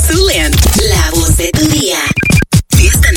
Zulian, la voz de tu día. Fiesta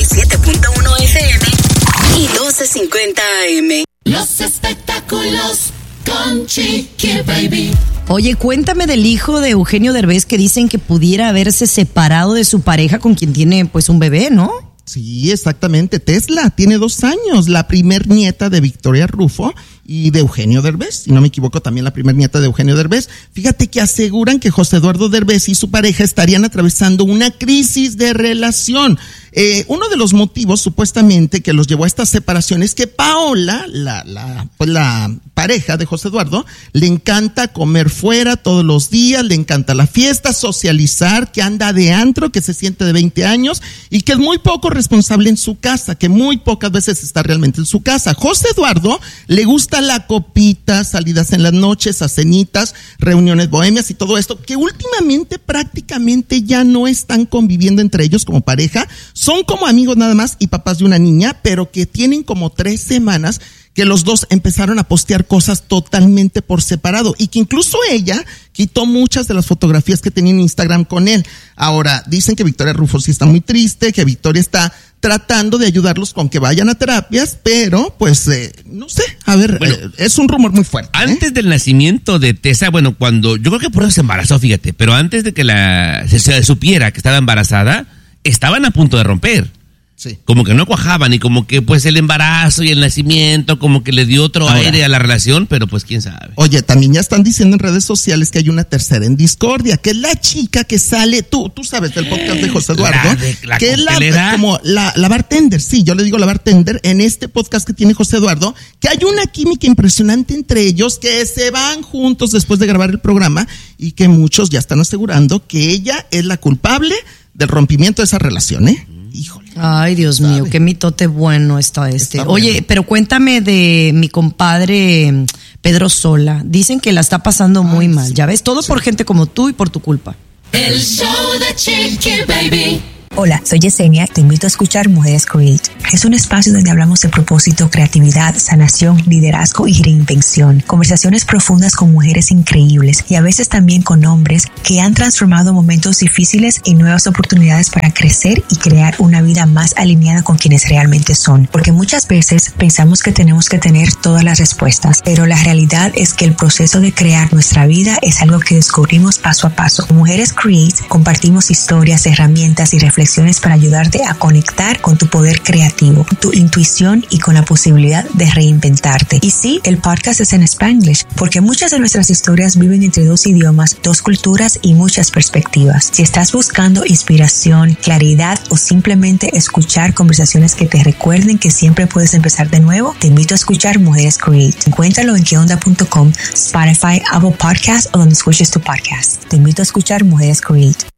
97.1 FM y 1250 AM. Los espectáculos con Chiqui Baby. Oye, cuéntame del hijo de Eugenio Derbez que dicen que pudiera haberse separado de su pareja con quien tiene pues un bebé, ¿no? Sí, exactamente. Tesla tiene 2 años, la primer nieta de Victoria Rufo y de Eugenio Derbez. Si no me equivoco, también la primer nieta de Eugenio Derbez. Fíjate que aseguran que José Eduardo Derbez y su pareja estarían atravesando una crisis de relación. Uno de los motivos, supuestamente, que los llevó a esta separación es que Paola, la pareja de José Eduardo, le encanta comer fuera todos los días, le encanta la fiesta, socializar, que anda de antro, que se siente de 20 años y que es muy poco responsable en su casa, que muy pocas veces está realmente en su casa. José Eduardo le gusta la copita, salidas en las noches, a cenitas, reuniones bohemias y todo esto, que últimamente prácticamente ya no están conviviendo entre ellos como pareja. Son como amigos nada más y papás de una niña, pero que tienen como 3 semanas que los dos empezaron a postear cosas totalmente por separado y que incluso ella quitó muchas de las fotografías que tenía en Instagram con él. Ahora, dicen que Victoria Rufo sí está muy triste, que Victoria está tratando de ayudarlos con que vayan a terapias, pero pues no sé, a ver, bueno, es un rumor muy fuerte. Antes del nacimiento de Tessa, bueno, cuando, yo creo que por eso se embarazó, fíjate, pero antes de que se supiera que estaba embarazada, estaban a punto de romper. Sí. Como que no cuajaban y como que pues el embarazo y el nacimiento como que le dio otro aire a la relación, pero pues quién sabe. Oye, también ya están diciendo en redes sociales que hay una tercera en discordia, que es la chica que sale, tú sabes del podcast de José Eduardo, que es la bartender, sí, yo le digo la bartender, en este podcast que tiene José Eduardo, que hay una química impresionante entre ellos, que se van juntos después de grabar el programa y que muchos ya están asegurando que ella es la culpable del rompimiento de esa relación, Híjole. Ay, Dios mío, qué mitote bueno está este. Oye, bueno. Pero cuéntame de mi compadre Pedro Sola. Dicen que la está pasando muy mal. Ya ves, todo por gente como tú y por tu culpa. El show de Chiqui Baby. Hola, soy Yesenia, te invito a escuchar Mujeres Create. Es un espacio donde hablamos de propósito, creatividad, sanación, liderazgo y reinvención. Conversaciones profundas con mujeres increíbles y a veces también con hombres que han transformado momentos difíciles en nuevas oportunidades para crecer y crear una vida más alineada con quienes realmente son. Porque muchas veces pensamos que tenemos que tener todas las respuestas, pero la realidad es que el proceso de crear nuestra vida es algo que descubrimos paso a paso. Con Mujeres Create compartimos historias, herramientas y reflexiones para ayudarte a conectar con tu poder creativo, tu intuición y con la posibilidad de reinventarte. Y sí, el podcast es en Spanglish, porque muchas de nuestras historias viven entre 2 idiomas, 2 culturas y muchas perspectivas. Si estás buscando inspiración, claridad o simplemente escuchar conversaciones que te recuerden que siempre puedes empezar de nuevo, te invito a escuchar Mujeres Create. Encuéntralo en queonda.com, Spotify, Apple Podcasts o donde escuches tu podcast. Te invito a escuchar Mujeres Create.